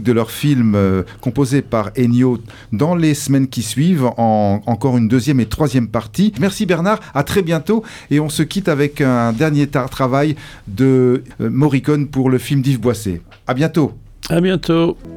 de leur film composé par Ennio dans les semaines qui suivent, encore une deuxième et troisième partie. Merci Bernard, à très bientôt, et on se quitte avec un dernier travail de Morricone pour le film d'Yves Boisset. À bientôt. À bientôt.